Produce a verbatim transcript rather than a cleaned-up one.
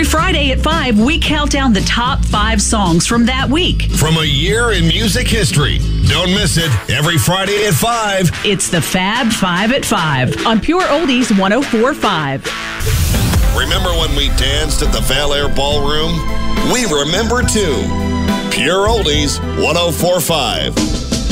Every Friday at five, we count down the top five songs from that week. From a year in music history. Don't miss it. Every Friday at five. It's the Fab Five at five on Pure Oldies one oh four point five. Remember when we danced at the Val Air Ballroom? We remember too. Pure Oldies one oh four point five.